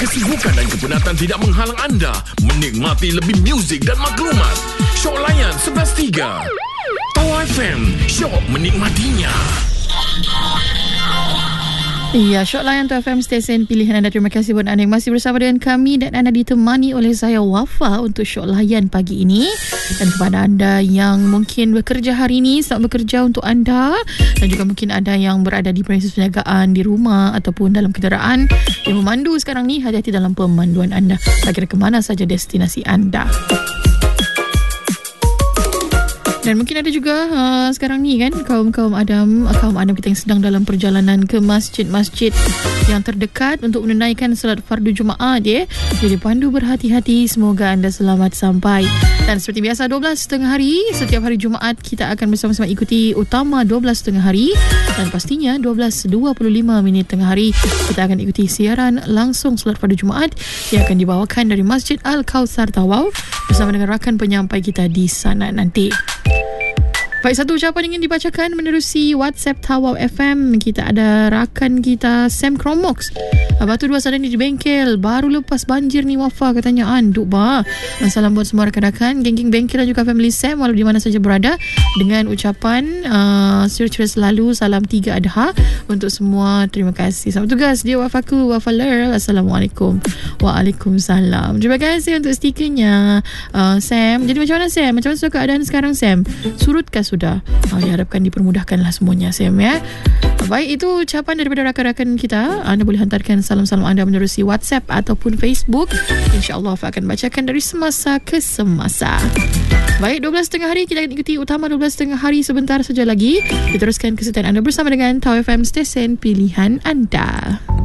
Kesibukan dan kepenatan tidak menghalang anda menikmati lebih muzik dan maklumat. Syok Layan 11.3 Tawau FM, syok menikmatinya. Ya, Syok Layan Tawau FM, stesen pilihan anda. Terima kasih buat anda yang masih bersama dengan kami dan anda ditemani oleh saya Wafa untuk Syok Layan pagi ini. Dan kepada anda yang mungkin bekerja hari ini, selamat bekerja untuk anda. Dan juga mungkin ada yang berada di proses perniagaan di rumah ataupun dalam kenderaan yang memandu sekarang ni, hati-hati dalam pemanduan anda. Kira-kira ke mana saja destinasi anda. Dan mungkin ada juga sekarang ni kan kaum Adam kita yang sedang dalam perjalanan ke masjid-masjid yang terdekat untuk menunaikan solat fardu Jumaat ya. Jadi pandu berhati-hati, semoga anda selamat sampai. Dan seperti biasa 12.30 hari setiap hari Jumaat kita akan bersama-sama ikuti utama 12.30 hari dan pastinya 12.25 tengah hari kita akan ikuti siaran langsung solat fardu Jumaat yang akan dibawakan dari Masjid Al-Kautsar Tawau bersama dengan rakan penyampai kita di sana nanti. Baik, satu ucapan ingin dibacakan menerusi WhatsApp Tawau FM. Kita ada rakan kita Sam Kromox. Batu dua sadar ni di bengkel. Baru lepas banjir ni Wafa katanya. Duk ba. Salam buat semua rakan-rakan, geng-geng bengkel dan juga family Sam walau di mana saja berada. Dengan ucapan ceria-ceria selalu. Salam 3 Adha untuk semua. Terima kasih. Selamat tugas dia Wafaku, Wafaler. Assalamualaikum. Waalaikumsalam. Terima kasih untuk stikernya Sam. Jadi macam mana Sam? Macam mana keadaan sekarang Sam? Surutkah sudah? Diharapkan dipermudahkanlah semuanya Sam ya. Baik, itu ucapan daripada rakan-rakan kita. Anda boleh hantarkan salam-salam anda menerusi WhatsApp ataupun Facebook. InsyaAllah akan bacakan dari semasa ke semasa. Baik, 12.30 hari kita akan ikuti utama 12.30 hari sebentar saja lagi. Diteruskan kesetan anda bersama dengan Tawau FM, stesen pilihan anda.